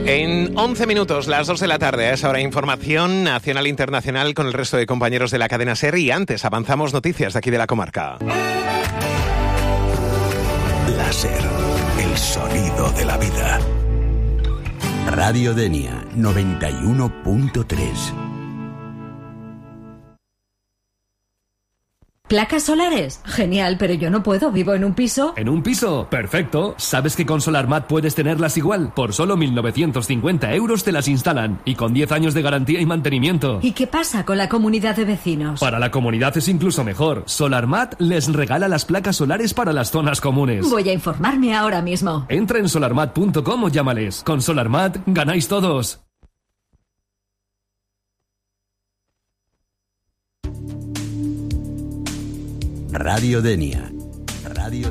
En 11 minutos, las 2 de la tarde, a esa hora, información nacional e internacional con el resto de compañeros de la cadena SER, y antes avanzamos noticias de aquí de la comarca. La SER, el sonido de la vida. Radio Denia 91.3. ¿Placas solares? Genial, pero yo no puedo, vivo en un piso. ¿En un piso? Perfecto. ¿Sabes que con SolarMat puedes tenerlas igual? Por solo 1.950 euros te las instalan y con 10 años de garantía y mantenimiento. ¿Y qué pasa con la comunidad de vecinos? Para la comunidad es incluso mejor. SolarMat les regala las placas solares para las zonas comunes. Voy a informarme ahora mismo. Entra en solarmat.com o llámales. Con SolarMat ganáis todos. Radio Denia